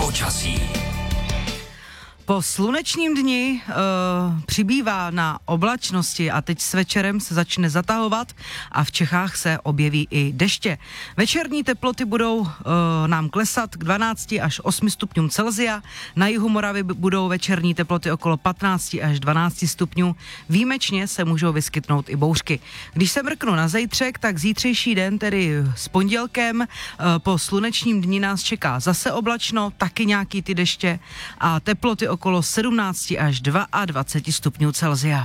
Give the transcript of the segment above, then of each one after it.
Počasí. Po slunečním dni přibývá na oblačnosti a teď s večerem se začne zatahovat a v Čechách se objeví i deště. Večerní teploty budou nám klesat k 12 až 8 stupňům Celsia, na jihu Moravy budou večerní teploty okolo 15 až 12 stupňů, výjimečně se můžou vyskytnout i bouřky. Když se mrknu na zítřek, tak zítřejší den, tedy s pondělkem, po slunečním dni nás čeká zase oblačno, taky nějaký ty deště a teploty okolo 17 až 22 stupňů Celsia.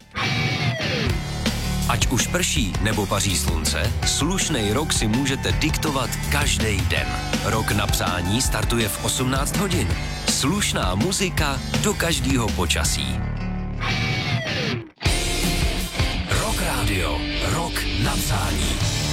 Ať už prší nebo paří slunce, slušnej rok si můžete diktovat každý den. Rok na přání startuje v 18 hodin. Slušná muzika do každého počasí. Rock Radio. Rok na přání.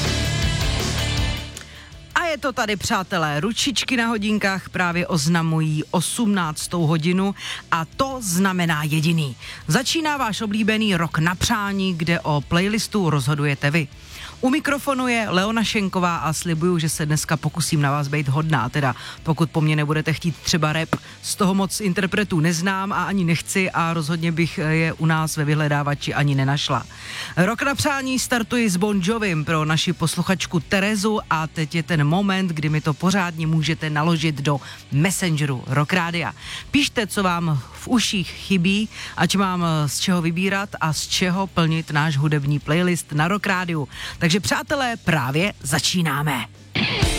A je to tady, přátelé, ručičky na hodinkách právě oznamují 18. hodinu a to znamená jediný. Začíná váš oblíbený Rok na přání, kde o playlistu rozhodujete vy. U mikrofonu je Leona Šenková a slibuju, že se dneska pokusím na vás být hodná, teda pokud po mně nebudete chtít třeba rap, z toho moc interpretů neznám a ani nechci a rozhodně bych je u nás ve vyhledávači ani nenašla. Rok na přání startuji s Bon Jovim pro naši posluchačku Terezu a teď je ten moment, kdy mi to pořádně můžete naložit do Messengeru Rock Rádia. Píšte, co vám v uších chybí, ať mám z čeho vybírat a z čeho plnit náš hudební playlist na Rock Rádiu. Takže přátelé, právě začínáme.